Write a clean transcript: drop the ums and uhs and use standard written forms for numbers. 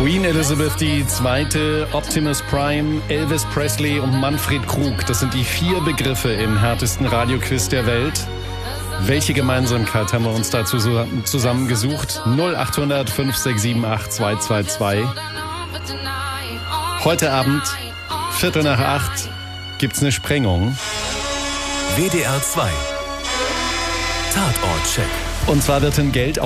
Queen Elizabeth II., Optimus Prime, Elvis Presley und Manfred Krug. Das sind die 4 Begriffe im härtesten Radioquiz der Welt. Welche Gemeinsamkeit haben wir uns dazu zusammengesucht? 0800 567 8222. Heute Abend, 7:45, gibt's eine Sprengung. WDR 2 Tatort-Check. Und zwar wird ein Geld